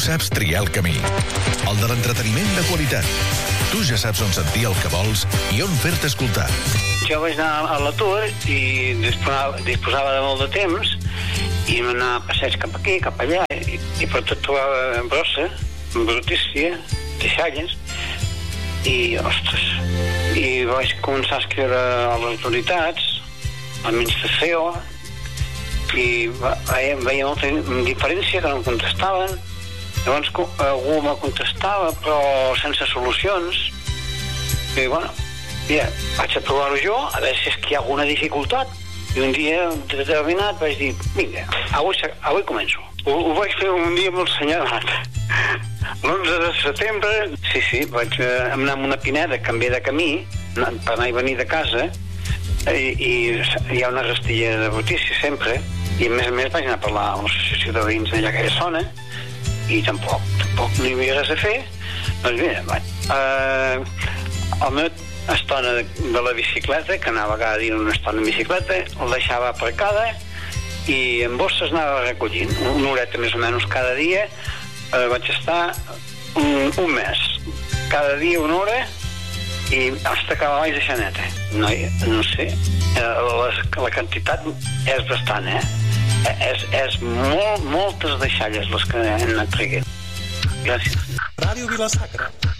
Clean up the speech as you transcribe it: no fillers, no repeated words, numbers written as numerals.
saps triar el camí. El de l'entreteniment de qualitat. Tu ja saps on sentir el que vols i on fer-te escoltar. Jo vaig anar a l'atur i disposava de molt de temps i m'anava a passeig cap aquí, cap allà, i per tot trobava brossa, brutícia, deixalles, i, ostres, i vaig començar a escriure a les autoritats, a l'administració, i veia molta diferència, que no em contestaven. Llavors algú me contestava, però sense solucions. I, bueno, ja, vaig a provar-ho jo, a veure si és que hi ha alguna dificultat. I un dia determinat vaig dir, vinga, avui començo. Ho vaig fer un dia molt assenyalat. L'11 de setembre, sí, vaig anar amb una pineda, canviar de camí, per anar i venir de casa, i hi ha una rastilla de brutícia sempre, i a més vaig anar a parlar amb l'associació de veïns d'allà aquella zona, i tampoc no hi havia res a fer. Doncs mira, vaig. La meva estona de la bicicleta, que anava cada dia una estona en bicicleta, el deixava aparcada i en bosses anava recollint. Una horeta més o menys cada dia. Vaig estar un mes. Cada dia una hora i fins que la vaig deixar neta. No sé, la quantitat és bastant, És moltes deixalles les que hem anat traient. Gràcies. Ràdio Vila-sacra.